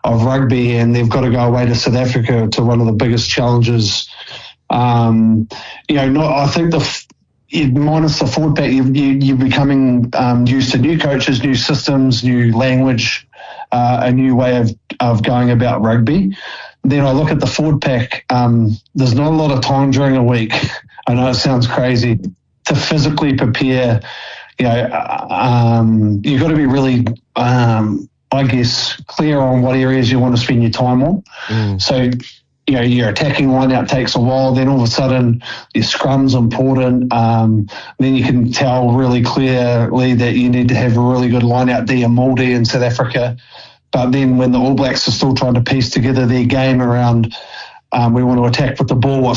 rugby, and they've got to go away to South Africa to one of the biggest challenges. I think minus the forward pack, you're becoming used to new coaches, new systems, new language, a new way of going about rugby. Then I look at the forward pack. There's not a lot of time during a week. I know it sounds crazy to physically prepare. You've got to be really, clear on what areas you want to spend your time on. So, your attacking line-out takes a while. Then all of a sudden, your scrum's important. Then you can tell really clearly that you need to have a really good line-out D and Māori in South Africa. But then when the All Blacks are still trying to piece together their game around we want to attack with the ball,